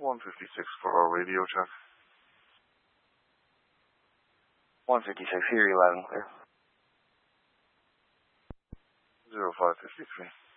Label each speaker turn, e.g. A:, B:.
A: 156 for our radio check.
B: 156, hear you loud and clear.
A: 0553.